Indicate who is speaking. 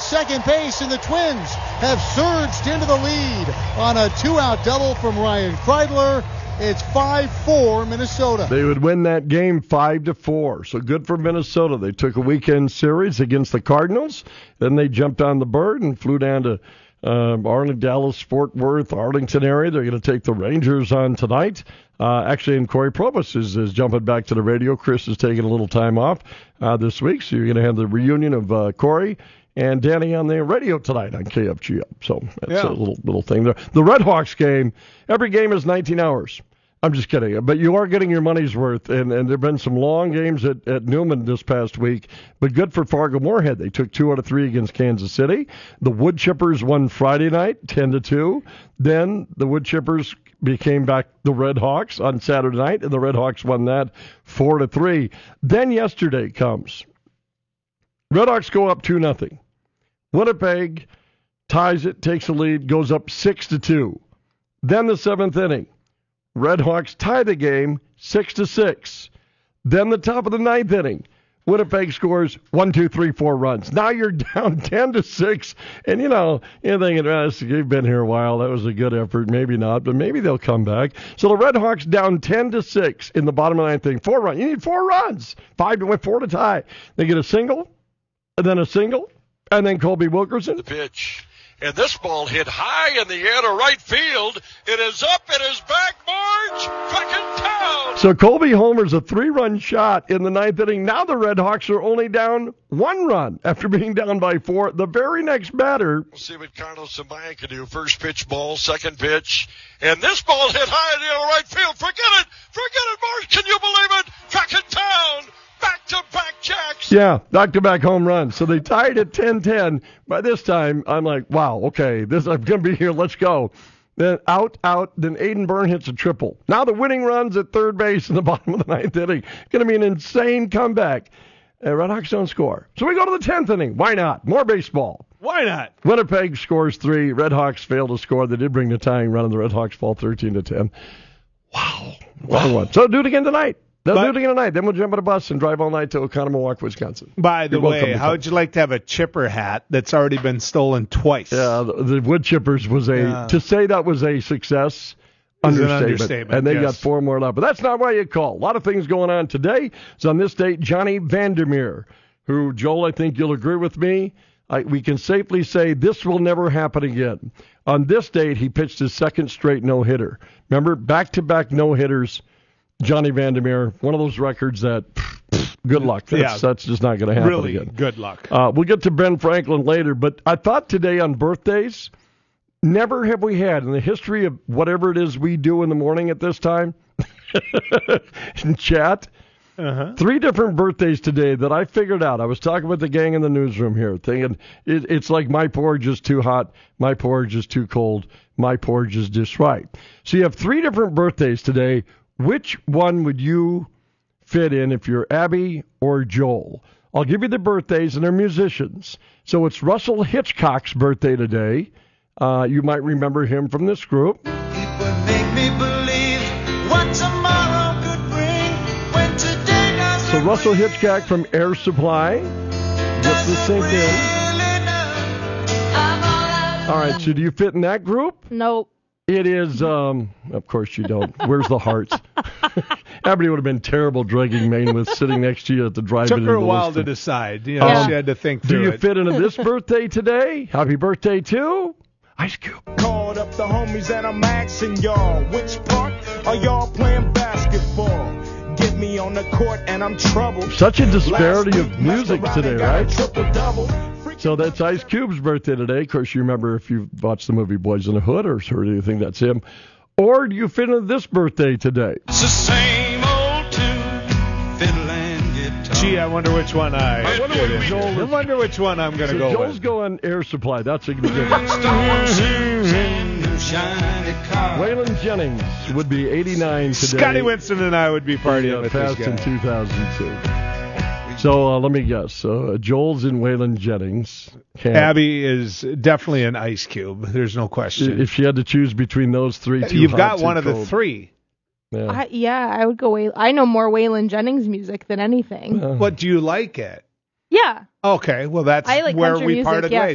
Speaker 1: second base, and the Twins have surged into the lead on a 2-out double from Ryan Kreidler. It's 5-4 Minnesota.
Speaker 2: They would win that game 5-4. So good for Minnesota. They took a weekend series against the Cardinals. Then they jumped on the bird and flew down to Arlington, Dallas, Fort Worth, Arlington area. They're going to take the Rangers on tonight. Actually, and Corey Probus is jumping back to the radio. Chris is taking a little time off this week. So you're going to have the reunion of Corey and Danny on the radio tonight on KFGO. So that's a little thing there. The Red Hawks game, every game is 19 hours. I'm just kidding. But you are getting your money's worth, and there have been some long games at Newman this past week, but good for Fargo-Moorhead. They took 2 out of 3 against Kansas City. The Wood Chippers won Friday night, 10-2. Then the Wood Chippers became back the Red Hawks on Saturday night, and the Red Hawks won that 4-3. Then yesterday comes. Red Hawks go up 2-0. Winnipeg ties it, takes the lead, goes up 6-2. Then the 7th inning. Red Hawks tie the game 6-6. Then the top of the 9th inning. Winnipeg scores 1, 2, 3, 4 runs. Now you're down 10-6. And, you're thinking, you've been here a while. That was a good effort. Maybe not, but maybe they'll come back. So the Red Hawks down 10-6 in the bottom of the 9th inning. 4 runs. You need 4 runs. 5 to win, 4 to tie. They get a single, and then a single, and then Colby Wilkerson.
Speaker 3: The pitch. And this ball hit high in the air to right field. It is up. It is back. Marge. Second down.
Speaker 2: So Colby homers a 3-run shot in the 9th inning. Now the Red Hawks are only down 1 run after being down by 4. The very next batter.
Speaker 3: We'll see what Carlos Samaya can do. First pitch ball, second pitch. And this ball hit high in the air to right field. Forget it. Forget it, Marge. Can you believe it? Second down. Back-to-back jacks.
Speaker 2: Yeah, back-to-back home runs. So they tied at 10-10. By this time, I'm like, wow, okay, I'm going to be here. Let's go. Then out. Then Aiden Byrne hits a triple. Now the winning runs at third base in the bottom of the 9th inning. Going to be an insane comeback. Red Hawks don't score. So we go to the 10th inning. Why not? More baseball.
Speaker 4: Why not?
Speaker 2: Winnipeg scores 3. Red Hawks fail to score. They did bring the tying run, and the Red Hawks fall 13-10. Wow. So do it again tonight. They'll do it again tonight. Then we'll jump on a bus and drive all night to Oconomowoc, Wisconsin.
Speaker 4: By the way, how would you like to have a chipper hat that's already been stolen twice?
Speaker 2: Yeah, the Wood Chippers was to say that was a success, understatement. And they got 4 more left. But that's not why you call. A lot of things going on today. So on this date, Johnny Vandermeer, who, Joel, I think you'll agree with me, we can safely say this will never happen again. On this date, he pitched his second straight no-hitter. Remember, back-to-back no-hitters. Johnny Vandermeer, one of those records that, good luck. That's just not going to happen
Speaker 4: really
Speaker 2: again.
Speaker 4: Good luck.
Speaker 2: We'll get to Ben Franklin later, but I thought today on birthdays, never have we had in the history of whatever it is we do in the morning at this time, in chat, 3 different birthdays today that I figured out. I was talking with the gang in the newsroom here, thinking it's like my porridge is too hot, my porridge is too cold, my porridge is just right. So you have 3 different birthdays today. Which one would you fit in if you're Abby or Joel? I'll give you the birthdays, and they're musicians. So it's Russell Hitchcock's birthday today. You might remember him from this group.
Speaker 5: It would make me believe what tomorrow could bring when today doesn't.
Speaker 2: So Russell Hitchcock from Air Supply. Get the sync in. All right, so do you fit in that group?
Speaker 6: Nope.
Speaker 2: It is, of course you don't. Where's the hearts? Everybody would have been terrible dragging Maine with sitting next to you at the drive-in.
Speaker 4: Took her a while to decide. She had to think through it.
Speaker 2: Do you fit into this birthday today? Happy birthday to Ice Cube.
Speaker 7: Called up the homies and I'm asking y'all, which part are y'all playing basketball? Get me on the court and I'm troubled.
Speaker 2: Such a disparity of music today, right? So that's Ice Cube's birthday today. Of course, you remember if you've watched the movie Boys in the Hood, or do you think that's him? Or do you fit into this birthday today?
Speaker 5: It's the same old tune, fiddle and guitar.
Speaker 4: Gee, I wonder which one I wonder which one I'm going to go
Speaker 2: Joel's
Speaker 4: with.
Speaker 2: going Air Supply. That's a good thing. Waylon Jennings would be 89 today.
Speaker 4: Scotty Winston and I would be partying with this
Speaker 2: passed
Speaker 4: guy.
Speaker 2: in 2002. So let me guess. Joel's in Waylon Jennings.
Speaker 4: Abby is definitely an Ice Cube. There's no question.
Speaker 2: If she had to choose between those 3,
Speaker 4: you've got one of the 3.
Speaker 2: Yeah.
Speaker 6: I would go I know more Waylon Jennings music than anything.
Speaker 4: But do you like it?
Speaker 6: Yeah.
Speaker 4: Okay, well that's
Speaker 6: I like
Speaker 4: where
Speaker 6: country
Speaker 4: we
Speaker 6: music,
Speaker 4: parted
Speaker 6: yeah.
Speaker 4: ways.